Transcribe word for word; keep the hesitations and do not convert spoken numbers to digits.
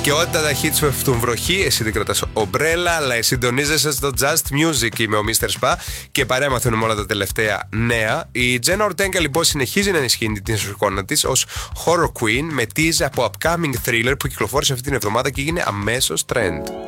Και όταν τα hits πέφτουν βροχή, εσύ δεν κρατάς ομπρέλα, αλλά συντονίζεσαι στο Just Music. Είμαι ο μίστερ Spa και παρέα μαθαίνουμε όλα τα τελευταία νέα. Η Jenna Ortega λοιπόν συνεχίζει να ενισχύει την εικόνα της ως horror queen με tease από upcoming thriller που κυκλοφόρησε αυτή την εβδομάδα και έγινε αμέσως trend.